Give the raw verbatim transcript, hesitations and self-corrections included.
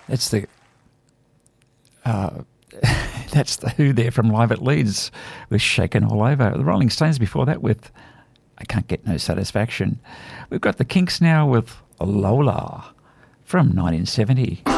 That's the uh, that's the Who there from Live at Leeds with Shaken All Over. The Rolling Stones before that with I Can't Get No Satisfaction. We've got the Kinks now with Lola from nineteen seventy.